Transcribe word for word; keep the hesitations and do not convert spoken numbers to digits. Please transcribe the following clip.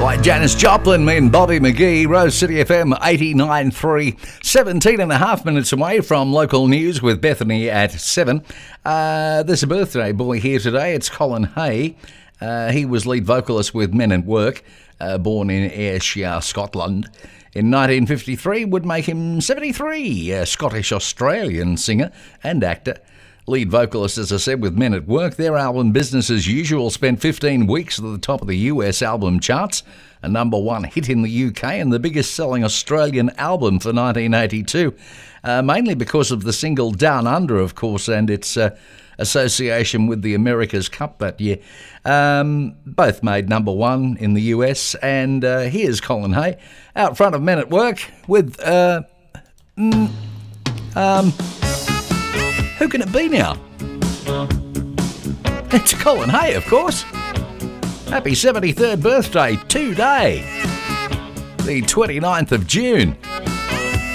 by Janis Joplin and Bobby McGee. Rose City F M eighty-nine point three, seventeen and a half minutes away from local news with Bethany at seven. Uh, there's a birthday boy here today. It's Colin Hay. Uh, he was lead vocalist with Men at Work, uh, born in Ayrshire, Scotland. In nineteen fifty-three would make him seventy-three, a Scottish-Australian singer and actor. Lead vocalist, as I said, with Men at Work. Their album Business as Usual spent fifteen weeks at the top of the U S album charts, a number one hit in the U K and the biggest selling Australian album for nineteen eighty-two, uh, mainly because of the single Down Under, of course, and its uh, association with the America's Cup that year. Um, both made number one in the U S, and uh, here's Colin Hay out front of Men at Work with... Uh, mm, um... Who can it be now? It's Colin Hay, of course. Happy seventy-third birthday today, the twenty-ninth of June.